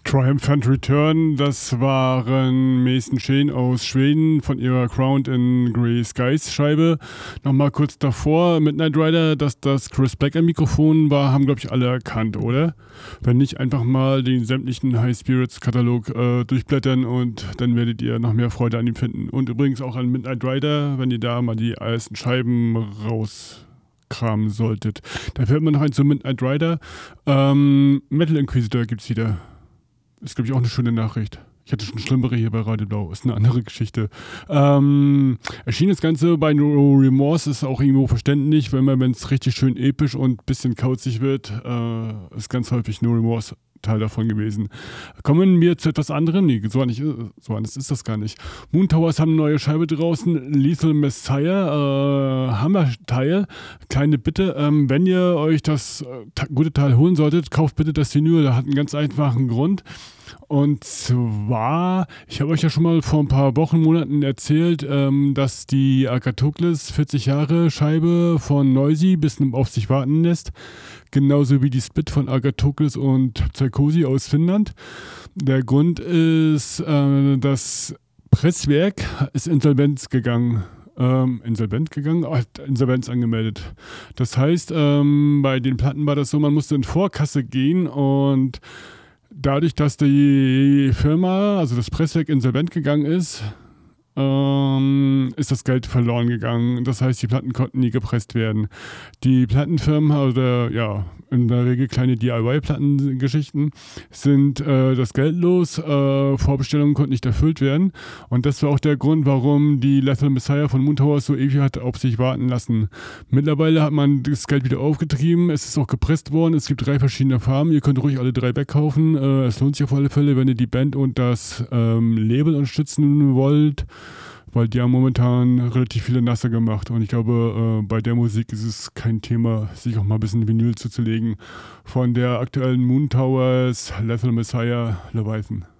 Triumphant Return, das waren Mason Shane aus Schweden von ihrer Crowned in Grey Skies Scheibe. Nochmal kurz davor, Midnight Rider, dass das Chris Black am Mikrofon war, haben glaube ich alle erkannt, oder? Wenn nicht, einfach mal den sämtlichen High Spirits Katalog durchblättern und dann werdet ihr noch mehr Freude an ihm finden. Und übrigens auch an Midnight Rider, wenn ihr da mal die ersten Scheiben rauskramen solltet. Da fällt mir noch ein zu Midnight Rider. Metal Inquisitor gibt's wieder. Ist, glaube ich, auch eine schöne Nachricht. Ich hatte schon schlimmere hier bei Radio Blau. Ist eine andere Geschichte. Erschien das Ganze bei No Remorse. Ist auch irgendwo verständlich, wenn es richtig schön episch und ein bisschen kauzig wird. Ist ganz häufig No Remorse Teil davon gewesen. Kommen wir zu etwas anderem. Nee, so anders ist das gar nicht. Moon Towers haben eine neue Scheibe draußen. Lethal Messiah. Hammerteil. Kleine Bitte, wenn ihr euch das gute Teil holen solltet, kauft bitte das Vinyl. Das hat einen ganz einfachen Grund. Und zwar, ich habe euch ja schon mal vor ein paar Wochen, Monaten erzählt, dass die Agathocles 40 Jahre Scheibe von Noisy bis auf sich warten lässt. Genauso wie die Split von Agathocles und Psychosi aus Finnland. Der Grund ist, das Presswerk ist Insolvenz angemeldet. Das heißt, bei den Platten war das so, man musste in Vorkasse gehen und dadurch, dass die Firma, also das Presswerk, insolvent gegangen ist das Geld verloren gegangen. Das heißt, die Platten konnten nie gepresst werden. Die Plattenfirmen, oder ja, in der Regel kleine DIY-Plattengeschichten, sind das Geld los. Vorbestellungen konnten nicht erfüllt werden. Und das war auch der Grund, warum die Lethal Messiah von Moon Towers so ewig hat auf sich warten lassen. Mittlerweile hat man das Geld wieder aufgetrieben. Es ist auch gepresst worden. Es gibt 3 verschiedene Farben. Ihr könnt ruhig alle 3 wegkaufen. Es lohnt sich auf alle Fälle, wenn ihr die Band und das Label unterstützen wollt. Weil die haben momentan relativ viele Nasse gemacht. Und ich glaube, bei der Musik ist es kein Thema, sich auch mal ein bisschen Vinyl zuzulegen. Von der aktuellen Moon Towers, Lethal Messiah, Leviathan.